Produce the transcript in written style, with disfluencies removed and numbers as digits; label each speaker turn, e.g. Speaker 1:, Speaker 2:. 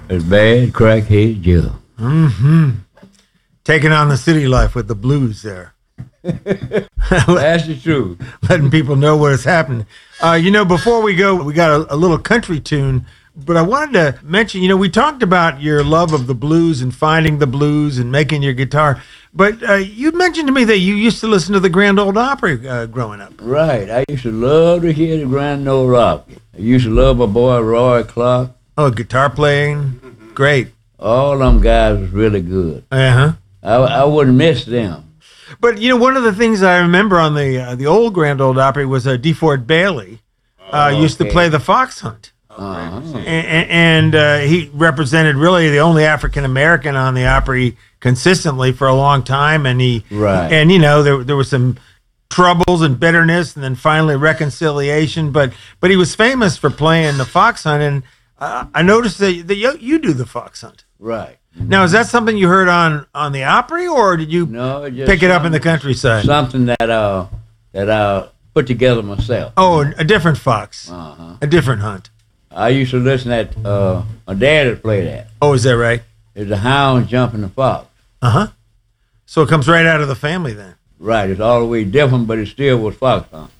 Speaker 1: It's bad, crackhead, Joe.
Speaker 2: Mm-hmm. Taking on the city life with the blues there.
Speaker 1: That's the truth.
Speaker 2: Letting people know what is happening. Before we go, we got a little country tune, but I wanted to mention, we talked about your love of the blues and finding the blues and making your guitar, but you mentioned to me that you used to listen to the Grand Ole Opry growing up.
Speaker 1: Right. I used to love to hear the Grand Ole Opry. I used to love my boy Roy Clark.
Speaker 2: Oh, guitar playing, great.
Speaker 1: All them guys was really good.
Speaker 2: Uh-huh.
Speaker 1: I wouldn't miss them.
Speaker 2: But, one of the things I remember on the old Grand Ole Opry was DeFord Bailey used to play the fox hunt.
Speaker 1: Uh-huh.
Speaker 2: And he represented really the only African-American on the Opry consistently for a long time. And there was some troubles and bitterness and then finally reconciliation. But he was famous for playing the fox hunt. And I noticed that you do the fox hunt.
Speaker 1: Right.
Speaker 2: Now, is that something you heard on the Opry, or did you pick it up in the countryside?
Speaker 1: Something that I put together myself.
Speaker 2: Oh, a different fox.
Speaker 1: Uh-huh.
Speaker 2: A different hunt.
Speaker 1: I used to listen at my dad would play that.
Speaker 2: Oh, is that right?
Speaker 1: It's the hound jumping the fox.
Speaker 2: Uh-huh. So it comes right out of the family then.
Speaker 1: Right. It's all the way different, but it still was fox hunt.